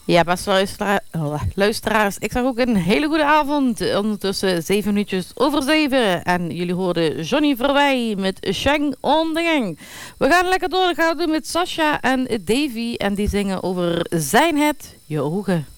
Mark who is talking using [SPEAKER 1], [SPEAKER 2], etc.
[SPEAKER 1] Ja, beste luisteraars, ik zeg ook een hele goede avond. Ondertussen 7 minuutjes over 7. En jullie hoorden Johnny Verwij met Sheng on the Gang. We gaan lekker door. Dat gaan we doen met Sasha en Davy. En die zingen over Zijn het je ogen.